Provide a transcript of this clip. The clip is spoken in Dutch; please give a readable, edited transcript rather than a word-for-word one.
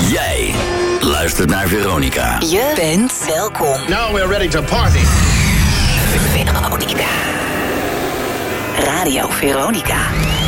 Jij luistert naar Veronica. Je bent welkom. Now we're ready to party. Veronica. Radio Veronica.